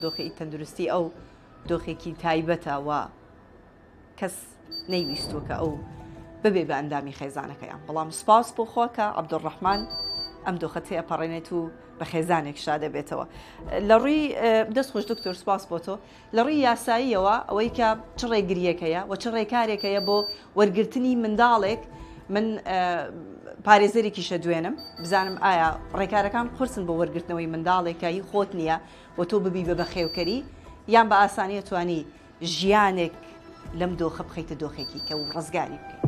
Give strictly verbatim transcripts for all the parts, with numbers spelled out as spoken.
دۆخی تەندروستی ئەو دۆخێکی تایبەتە و کەس نەیویستووە کە ئەو ببێ بە ئەندامی خێزانەکەیان. بەڵام سپاس بۆ خۆ کە عەبدوڕەحمان ئەم دۆخە تێپەڕێنێت و بە خێزانێک شادە بێتەوە. لە ڕووی دەست خۆش دکتۆر سپاس بۆ تۆ. لە ڕووی یاساییەوە ئەوەی کە چ ڕێگریەکەیە و چ ڕێکارێکەیە بۆ وەرگرتنی منداڵێک، من پارێزەرێکیشە دوێنم بزانم ئایا ڕێکارەکان قورسن بۆ وەرگرتنەوەی منداڵێکە هی خۆت نییە و تۆ ببی بە بەخێوکەری، یان بە ئاسانیە توانی ژیانێک لەم دۆخە بخەیتە دۆخێکی کە و ڕزگاری بکەیت.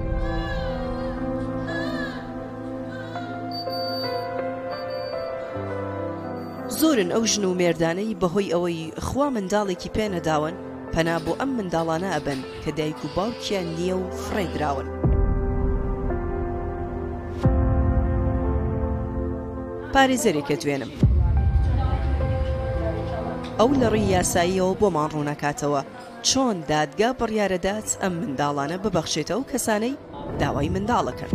زۆرن ئەو ژن و مێردانەی بەهۆی ئەوەی خوا منداڵێکی پێنەداون پەنا بۆ ئەم منداڵانە ئەبن کە دایک و باوکیان نییە و فڕێدراون. پارێزەرێکە دوێنم. ئەو لە ڕووی یاساییەوە بۆمان ڕوونەکاتەوە چۆن دادگا بڕیارەدات ئەم منداڵانە ببەخشێتە ئەو کەسانەی داوای منداڵەکەن.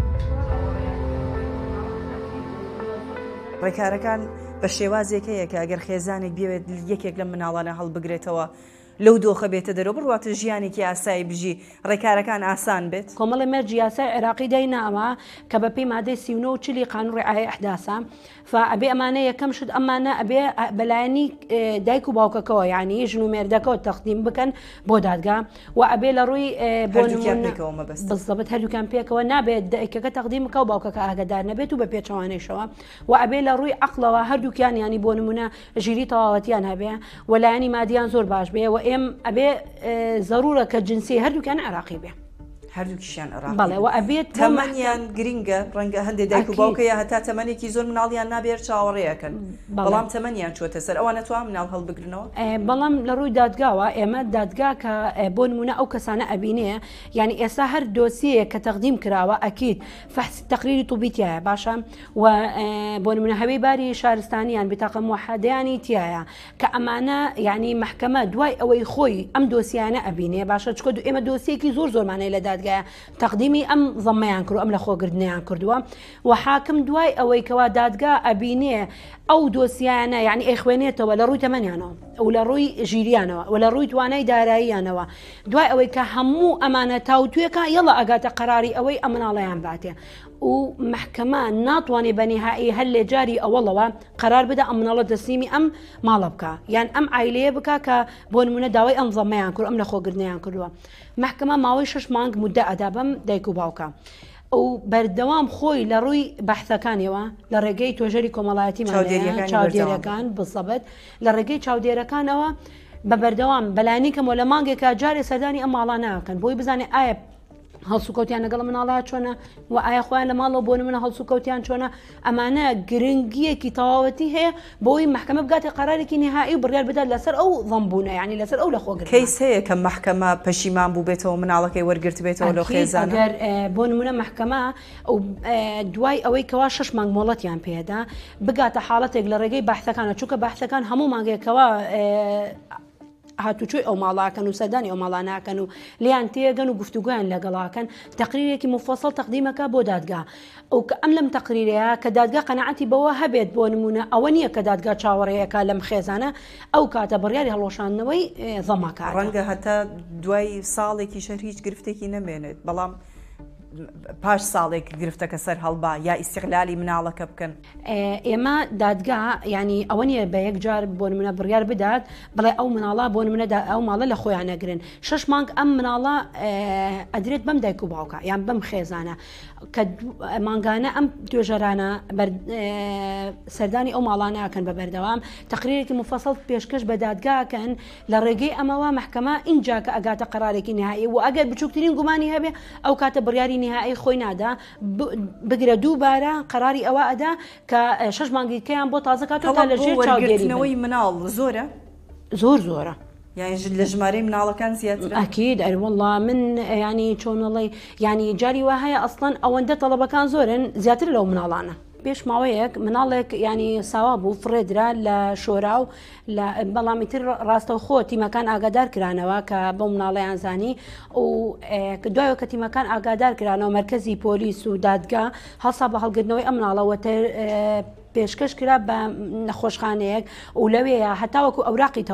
ڕێکارەکان بە شێوازێک هەیە کە ئەگەر خێزانێک بێت یەکێک لە مناڵانە هەڵبگرێتەوە لەو دۆخە بێتە دەرەوە بڕواتە ژیانێکی ئاسایی بژی، ڕێکارەکان ئاسان بێت. کۆمەڵی مەرجی یاسای عێراقی داینامە کە بەپێی مادەی سی و نۆ و چلی قانون ڕێعای ئەحداسە فەبێ ئەمانە یەکەم شت ئەمانە ئەبێ بەلایەنی دایک و باوکەکەەوە یعنی ژن و مێردەکەەوە تەقدیم بکەن بۆ دادگا و ئەبێ لە ڕووی بزەبت هەردووکان پێکەوە نابێت دایکەکە تەقدیم بکە و باوکەکە ئاگدار نەبێت و بە پێچەوانەیشەوە و ئەبێ لە ڕووی عەقڵەوە هەردووکیان ینی بۆ نمونە ژیری تەواوەتیان هەبێ و لایەنی مادیان زۆر باش بێ و ئێم ئەبێ ضرورە کە جنسی هەردووکیان عێراقی بێ، هەردووکیشیان عێراقی بەڵێ و ئەبێت تەمەنیان گرینگە، ڕەنگە هەندێک دایک و باوکەیە هەتا تەمەنێکی زۆر مناڵیان نابێت چاوەڕێیەکەن، بەڵام تەمەنیان چۆتە سەر ئەوانە توان مناڵ هەڵبگرنەوە. بەڵام لە ڕووی دادگاوە ئێمە دادگا کە بۆ نمونە ئەو کەسانە ئەبینەیە یعنی ئێستا هەر دۆسیەیە کە تەقدیم کراوە ئەکید فەحسی تەقریری توبیتیایە باشە و بۆ نمونە هەوەی باری شارستانیان بتاقە موحەدەیانی تایە کە ئەمانە یعنی محکەمە دوای ئەوەی خۆی ئەم دۆسیانە ئەبینێ باشە چکە ئێمە دۆسیەکی زۆر زۆرمانەیە لە دادگایە تەقدیمی ئەم زەمەیان کرد ئەم لە خۆگرتنیان کردووە و حاکم دوای ئەوەی کەوا دادگا ئەبینێ ئەو دۆسیانە یعنی ئەخوێنێتەوە لە ڕووی تەمەنیانەوە و لە ڕووی ژیریانەوە و لە ڕووی توانای داراییانەوە دوای ئەوەی کە هەموو ئەمانە تاوتوێکە یەڵە ئەگاتە قەراری ئەوەی ئەم مناڵەیان باتێ و محکەمە ناتوانێت بەنیهایی هەر لێ جاری ئەوەڵەوە قەرار بدە ئەم مناڵە دەسیمی ئەم ماڵە بکە یان ئەم عایلەیە بکە کە بۆ نمونە داوای ئەم زەمەیان کرد ئەم لە خۆگرتنیان کردووە. محکەمە ماوەی شەش مانگ مودە ئەدا بەم دایک و باوکە و بەردەوام خۆی لە ڕووی بەحثەکانیەوە لە ڕێگەی تۆژەری کۆمەڵایەتی چاودێریەکان بزەبێت لە ڕێگەی چاودێرەکانەوە بە بەردەوام بەلانی کەمە لە مانگێکە جارێ سەردانی ئەم ماڵە ناکەن بۆی بزانێ ئایا هەڵسوکەوتیان لەگەڵ مناڵە چۆنە و ئایا خۆیان لە ماڵەوە بۆ نمونە هەڵسوکەوتیان چۆنە ئەمانە گرنگیەکی تەواوەتی هەیە بۆی محکەمە بگاتە قەرارێکی نهایی و بڕیار بدات لەسەر ئەو زەمبوونە یعنی لەسەر ئەو لە خۆگرتن. کەیس هەیە کە محکەمە پەشیمان بوو بێتەوە مناڵەکەی وەرگرت بێتەوە لە خێزانە ئەگەر بۆ نمونە محکەمە دوای ئەوەی کەوا شەش مانگ مۆڵەتیان پێدا بگاتە حاڵەتێک لە ڕێگەی بەحثەکانە چونکە بەحثەکان هەموو مانگێکەوە هاتوچۆی ئەو ماڵاکەن و سەردانی ئەو ماڵا ناکەن و لیان تێگەن و گفتوگویان لەگەڵاکەن تەقریرێکی مفەسەڵ تەقدیمەکە بۆ دادگا ئەو کە ئەم لەم تەقریرەیە کە دادگا قەنەعەتی بەوە هەبێت بۆ نمونە ئەوە نییە کە دادگا چاوەڕێیەکە لەم خێزانە ئەو کاتە بڕیاری هەڵۆشانەوەی زەماکە ڕەنگە هەتا دوای ساڵێکی شەر هیچ گرفتێکی نەمێنێت بەڵام پاش ساڵێک گرفتەکە سەر هەڵبا یا ئیستیغلالی مناڵەکە بکەن. ئێمە دادگا ینی ئەوە نیە بە یەک جار بۆ نمونە بڕیار بدات بڵێ ئەو مناڵە بۆ نمونە ئەو ماڵە لە خۆیان نەگرن شەش مانگ ئەم مناڵە ئەدرێت بەم دایک و باوکە یان بەم خێزانە کە مانگانە ئەم توێژەرانە سەردانی ئەو ماڵانەکەن بە بەردەوام تەقریرێکی مفەسەڵ پێشکەش بە دادگاکەن لە ڕێگەی ئەمەوە محکەمە اینجا کە ئەگاتە قەرارێکی نهایی و ئەگەر بچووکترین گومانی هەبێ ئەو کاتە بڕیاری نهایی خۆی نادا بگرە دووبارە قەراری ئەوە ئەدا کە شەش مانگیکەیان بۆ تازە کاتەوە تا لە ژێر چاودێرینەوەی مناڵ زۆرە زۆر زۆرە یعنی لە ژمارەی مناڵەکان زیاترە ئەکید ئەروەڵڵا من ینی چۆنەڵی ینی جاری وا هەیە ئەسڵەن ئەوەندە تەڵەبەکان زۆرن زیاتر لەو مناڵانە. پێش ماوەیەک مناڵێک ینی ساوا بوو فڕێدرا لە شۆرا و بەڵامی تر ڕاستە خۆ تیمەکان ئاگادار کرانەوە کە بەو مناڵەیان زانی و دوایەوە کە تیمەکان ئاگادار کرانەوە مەرکەزی پۆلیس و دادگا هەڵسا بە هەڵگرتنەوەی ئەم مناڵەوە پێشکەش کرا بە نەخۆشخانەیەک و لەوەیە هەتاوەکو ئەوراقی